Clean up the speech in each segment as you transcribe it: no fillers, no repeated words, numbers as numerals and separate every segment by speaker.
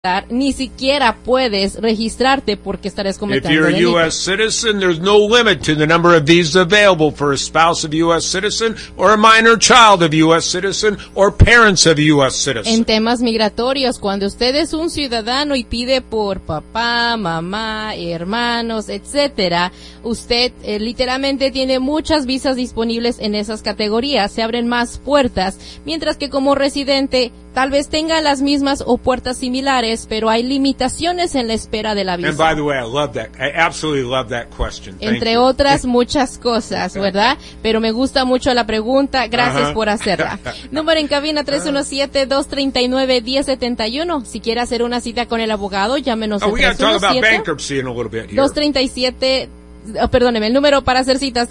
Speaker 1: ni siquiera puedes registrarte porque estarás cometiendo
Speaker 2: If you're a
Speaker 1: delitos.
Speaker 2: U.S. citizen, there's no limit to the number of visas available for a spouse of a U.S. citizen or a minor child of a U.S. citizen or parents of a U.S. citizen.
Speaker 1: En temas migratorios, cuando usted es un ciudadano y pide por papá, mamá, hermanos, etcétera, usted literalmente tiene muchas visas disponibles en esas categorías. Se abren más puertas, mientras que como residente tal vez tenga las mismas o puertas similares, pero hay limitaciones en la espera de la visa.
Speaker 2: And by the way, I absolutely love that question. Thank
Speaker 1: Entre
Speaker 2: you.
Speaker 1: otras muchas cosas, ¿verdad? Pero me gusta mucho la pregunta. Gracias por hacerla. Número en cabina 317-239-1071. Si quiere hacer una cita con el abogado, llámenos al
Speaker 2: We got to talk about
Speaker 1: 317
Speaker 2: bankruptcy in a little bit here.
Speaker 1: 237 perdóneme, el número para hacer citas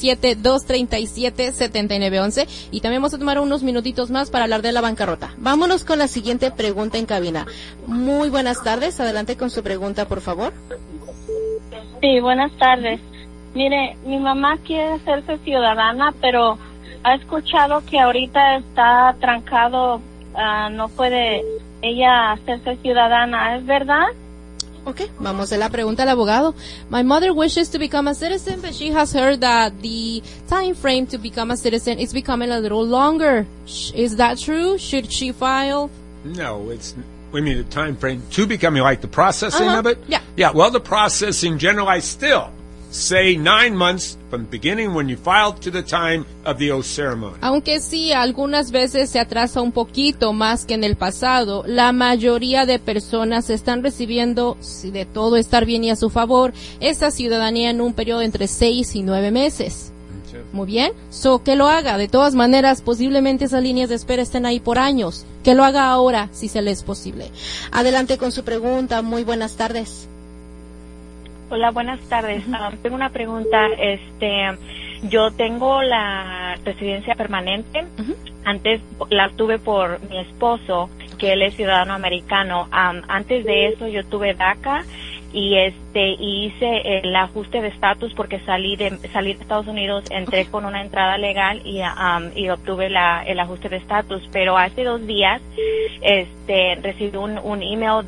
Speaker 1: 317-237-7911 y también vamos a tomar unos minutitos más para hablar de la bancarrota. Vámonos con la siguiente pregunta en cabina. Muy buenas tardes, adelante con su pregunta, por favor.
Speaker 3: Sí, buenas tardes. Mire, mi mamá quiere hacerse ciudadana, pero ha escuchado que ahorita está trancado, no puede ella hacerse ciudadana, ¿es verdad?
Speaker 1: Okay, vamos a la pregunta al abogado. My mother wishes to become a citizen, but she has heard that the time frame to become a citizen is becoming a little longer. Is that true? Should she file?
Speaker 2: No, we mean the time frame to becoming, like the processing of it?
Speaker 1: Yeah.
Speaker 2: Yeah, well, the processing generally still say 9 months from the beginning when you file to the time of the oath ceremony.
Speaker 1: Aunque sí, algunas veces se atrasa un poquito más que en el pasado, la mayoría de personas están recibiendo, si de todo estar bien y a su favor, esa ciudadanía en un periodo entre 6 y 9 meses. Muy bien, que lo haga. De todas maneras, posiblemente esas líneas de espera estén ahí por años. Que lo haga ahora, si se le es posible. Adelante con su pregunta. Muy buenas tardes.
Speaker 3: Hola, buenas tardes. Tengo una pregunta. Yo tengo la residencia permanente. Antes la tuve por mi esposo, que él es ciudadano americano. Antes de eso yo tuve DACA y hice el ajuste de estatus porque salí de Estados Unidos, entré con una entrada legal y obtuve el ajuste de estatus, pero hace 2 días recibí un email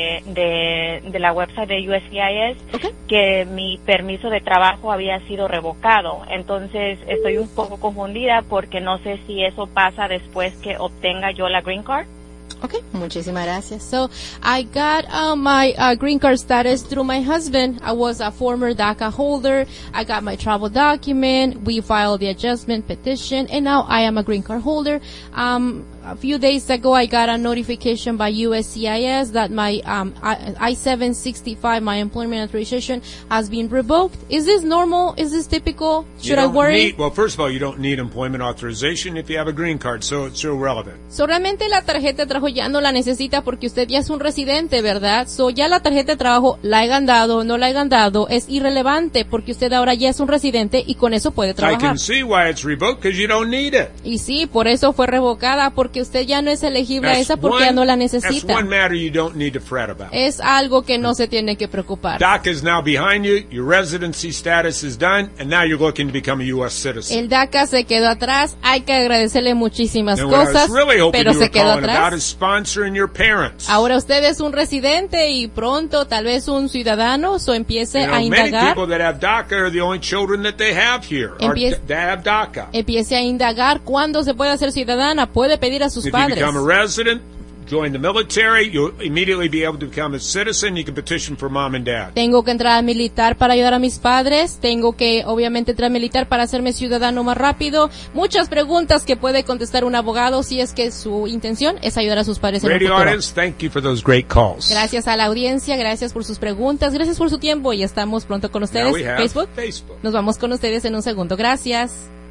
Speaker 3: de la website de USCIS que mi permiso de trabajo había sido revocado. Entonces estoy un poco confundida porque no sé si eso pasa después que obtenga yo la green card.
Speaker 1: Okay, muchísimas gracias. So, I got my green card status through my husband. I was a former DACA holder. I got my travel document. We filed the adjustment petition, and now I am a green card holder. A few days ago, I got a notification by USCIS that my I-765, my employment authorization, has been revoked. Is this normal? Is this typical? Should I worry?
Speaker 2: Well, first of all, you don't need employment authorization if you have a green card, so it's irrelevant.
Speaker 1: So, realmente la tarjeta de trabajo ya no la necesita porque usted ya es un residente, ¿verdad? So, ya la tarjeta de trabajo la hayan dado, no la hayan dado, es irrelevante porque usted ahora ya es un residente y con eso puede
Speaker 2: I
Speaker 1: trabajar.
Speaker 2: can see why it's revoked because you don't need it.
Speaker 1: Y sí, por eso fue revocada porque usted ya no es elegible a esa porque ya no la necesita.
Speaker 2: That's one matter you don't need to fret about.
Speaker 1: Es algo que no se tiene que preocupar.
Speaker 2: DACA is now behind you, your residency status is done, and now you're looking to become a U.S. citizen.
Speaker 1: El DACA se quedó atrás, hay que agradecerle muchísimas
Speaker 2: And what I
Speaker 1: cosas,
Speaker 2: was really hoping
Speaker 1: pero
Speaker 2: you
Speaker 1: se
Speaker 2: were
Speaker 1: quedó
Speaker 2: calling about
Speaker 1: atrás.
Speaker 2: is sponsoring your parents.
Speaker 1: Ahora usted es un residente y pronto tal vez un ciudadano, o empiece a
Speaker 2: Many
Speaker 1: indagar.
Speaker 2: people that have DACA are the only children that they have here, or that have DACA.
Speaker 1: Empiece a indagar cuándo se puede hacer ciudadana, puede pedir a sus
Speaker 2: If
Speaker 1: padres.
Speaker 2: you become a resident, join the military, you'll immediately be able to become a citizen. You can petition for mom and dad.
Speaker 1: Tengo que entrar a militar para ayudar a mis padres, tengo que obviamente entrar a militar para hacerme ciudadano más rápido. Muchas preguntas que puede contestar un abogado si es que su intención es ayudar a sus padres en el
Speaker 2: Radio
Speaker 1: futuro.
Speaker 2: audience, thank you for those great calls.
Speaker 1: Gracias a la audiencia, gracias por sus preguntas, gracias por su tiempo y estamos pronto con ustedes.
Speaker 2: Now we have
Speaker 1: Facebook. Nos vamos con ustedes en un segundo. Gracias.